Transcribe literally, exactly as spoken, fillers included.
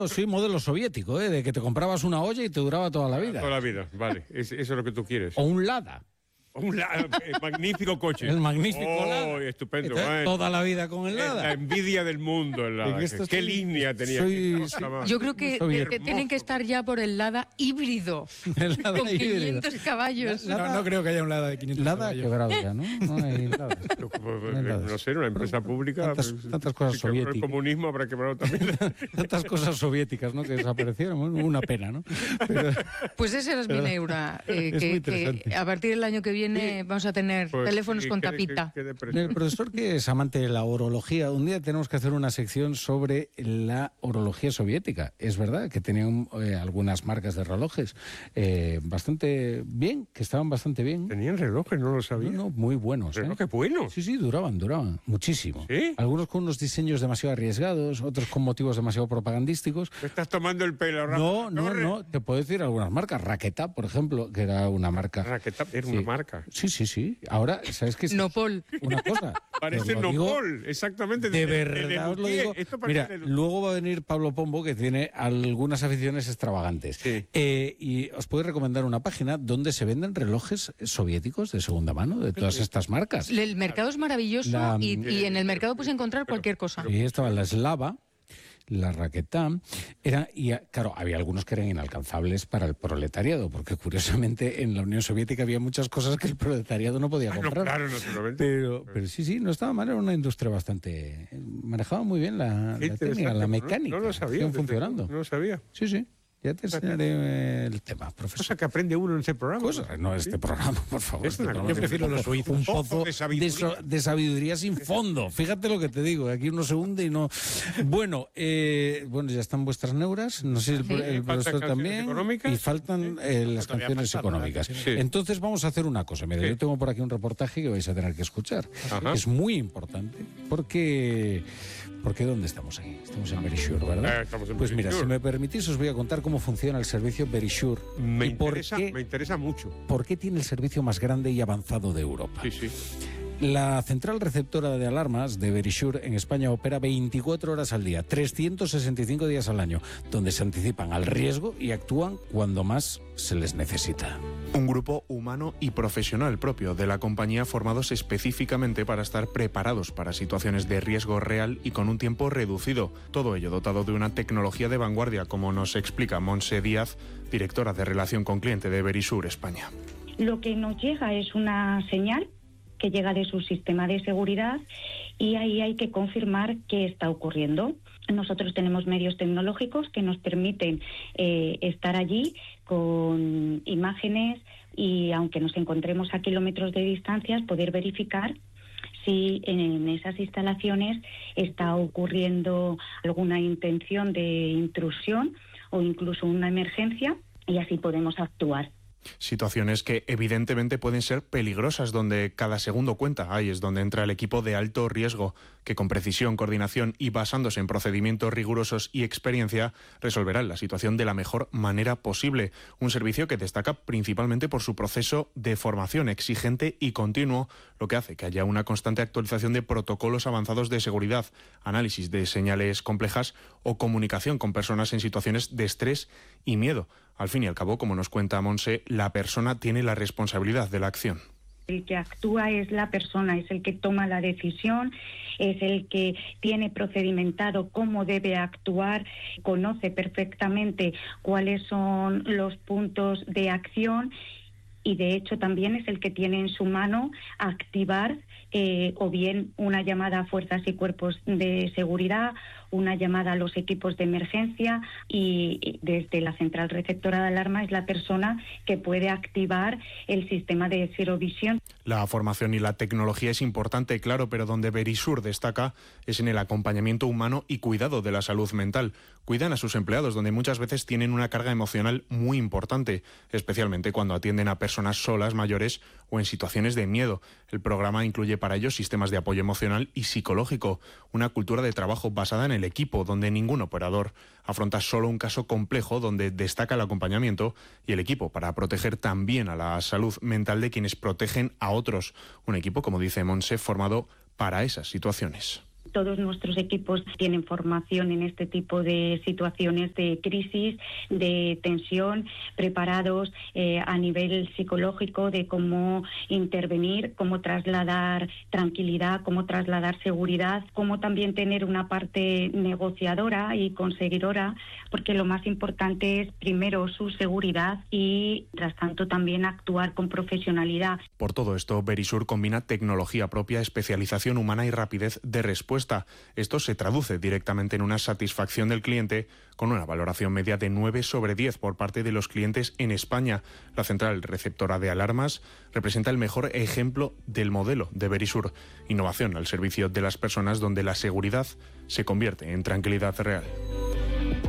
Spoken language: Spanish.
Sí, modelo soviético, ¿eh? De que te comprabas una olla y te duraba toda la vida. Toda la vida, vale. Es, eso es lo que tú quieres. O un Lada. Un la, el magnífico coche. El magnífico oh, Lada. Estupendo. Entonces, toda la vida con el Lada. La envidia del mundo, el Lada. Qué, qué línea tenía. Soy, soy, yo creo que, que, que tienen que estar ya por el Lada híbrido. El Lada con híbrido. quinientos caballos. No, no creo que haya un Lada de quinientos Lada caballos. quebrado ya, ¿no? No hay Lada. No sé, una empresa pública. Tantas, pues, tantas cosas si soviéticas. El comunismo habrá quebrado también. Tantas cosas soviéticas, ¿no? Que desaparecieron. Una pena, ¿no? Pero, pues ese es mi neura. Eh, es que, muy interesante. que a partir del año que viene sí. vamos a tener Pues, teléfonos con qué, tapita. Qué, qué el profesor, que es amante de la orología, un día tenemos que hacer una sección sobre la orología soviética. Es verdad que tenían eh, algunas marcas de relojes eh, bastante bien, que estaban bastante bien. Tenían relojes, no lo sabía. No, no, muy buenos. ¿Relojes ¿eh? buenos? Sí, sí, duraban, duraban muchísimo. ¿Sí? Algunos con unos diseños demasiado arriesgados, otros con motivos demasiado propagandísticos. ¿Me estás tomando el pelo, Rafa? No, no, no. Te puedo decir algunas marcas. Raqueta, por ejemplo, que era una marca. Raqueta era sí. una marca. Sí, sí, sí. Ahora, ¿sabes qué? Nopol. Una cosa. Parece Nopol, exactamente. De, de verdad os lo digo. Mira, luego va a venir Pablo Pombo, que tiene algunas aficiones extravagantes. Sí. Eh, y os puedo recomendar una página donde se venden relojes soviéticos de segunda mano, de todas estas marcas. El mercado es maravilloso la, y, y en el mercado puedes encontrar pero, cualquier cosa. Y estaba la Slava, la Raqueta, era, y claro, había algunos que eran inalcanzables para el proletariado, porque curiosamente en la Unión Soviética había muchas cosas que el proletariado no podía comprar. Ah, no, claro, naturalmente. Pero, pero sí, sí, no estaba mal, era una industria bastante... Manejaba muy bien la, la técnica, la mecánica. No, no lo sabía. Funcionando. No lo sabía. Sí, sí. Ya te enseñaré el tema, profesor. Cosa que aprende uno en este programa. Cosa, no, este ¿sí? programa, por favor. Es una, este yo prefiero los suizos. Un pozo de sabiduría. De, so, de sabiduría sin fondo. Fíjate lo que te digo, aquí uno se hunde y no... Bueno, eh, bueno, ya están vuestras neuras, no sé si sí. el, el profesor también, económicas. y faltan eh, las canciones económicas. Sí. Entonces vamos a hacer una cosa. Mira, sí. yo tengo por aquí un reportaje que vais a tener que escuchar. Ajá. Es muy importante, porque... Porque ¿dónde estamos aquí? Estamos en Verisure, ¿verdad? Eh, estamos en pues Verisure. mira, si me permitís os voy a contar cómo funciona el servicio Verisure. Me, y interesa, por qué, me interesa mucho. ¿Por qué tiene el servicio más grande y avanzado de Europa? Sí, sí. La central receptora de alarmas de Verisure en España opera veinticuatro horas al día, trescientos sesenta y cinco días al año, donde se anticipan al riesgo y actúan cuando más se les necesita. Un grupo humano y profesional propio de la compañía formados específicamente para estar preparados para situaciones de riesgo real y con un tiempo reducido. Todo ello dotado de una tecnología de vanguardia, como nos explica Montse Díaz, directora de Relación con Cliente de Verisure España. Lo que nos llega es una señal que llega de su sistema de seguridad y ahí hay que confirmar qué está ocurriendo. Nosotros tenemos medios tecnológicos que nos permiten eh, estar allí con imágenes y, aunque nos encontremos a kilómetros de distancias, poder verificar si en esas instalaciones está ocurriendo alguna intención de intrusión o incluso una emergencia, y así podemos actuar. Situaciones que evidentemente pueden ser peligrosas, donde cada segundo cuenta. Ahí es donde entra el equipo de alto riesgo, que con precisión, coordinación y basándose en procedimientos rigurosos y experiencia, resolverán la situación de la mejor manera posible. Un servicio que destaca principalmente por su proceso de formación exigente y continuo, lo que hace que haya una constante actualización de protocolos avanzados de seguridad, análisis de señales complejas o comunicación con personas en situaciones de estrés y miedo. Al fin y al cabo, como nos cuenta Montse, la persona tiene la responsabilidad de la acción. El que actúa es la persona, es el que toma la decisión, es el que tiene procedimentado cómo debe actuar, conoce perfectamente cuáles son los puntos de acción y, de hecho, también es el que tiene en su mano activar eh, o bien una llamada a fuerzas y cuerpos de seguridad, una llamada a los equipos de emergencia, y desde la central receptora de alarma es la persona que puede activar el sistema de Zero Vision. La formación y la tecnología es importante, claro, pero donde Verisure destaca es en el acompañamiento humano y cuidado de la salud mental. Cuidan a sus empleados, donde muchas veces tienen una carga emocional muy importante, especialmente cuando atienden a personas solas, mayores o en situaciones de miedo. El programa incluye para ellos sistemas de apoyo emocional y psicológico, una cultura de trabajo basada en el equipo, donde ningún operador afronta solo un caso complejo, donde destaca el acompañamiento y el equipo para proteger también a la salud mental de quienes protegen a otros. Un equipo, como dice Montse, formado para esas situaciones. Todos nuestros equipos tienen formación en este tipo de situaciones de crisis, de tensión, preparados eh, a nivel psicológico de cómo intervenir, cómo trasladar tranquilidad, cómo trasladar seguridad, cómo también tener una parte negociadora y conseguidora, porque lo más importante es primero su seguridad y, tras tanto, también actuar con profesionalidad. Por todo esto, Verisur combina tecnología propia, especialización humana y rapidez de respuesta. Esto se traduce directamente en una satisfacción del cliente con una valoración media de nueve sobre diez por parte de los clientes en España. La central receptora de alarmas representa el mejor ejemplo del modelo de Verisur. Innovación al servicio de las personas donde la seguridad se convierte en tranquilidad real.